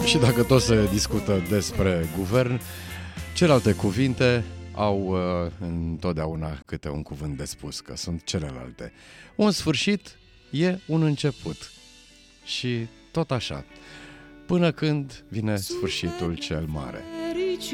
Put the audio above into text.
Și dacă tot se discută despre guvern, celelalte cuvinte au întotdeauna câte un cuvânt de spus, că sunt celelalte. Un sfârșit e un început. Și tot așa, până când vine sfârșitul cel mare.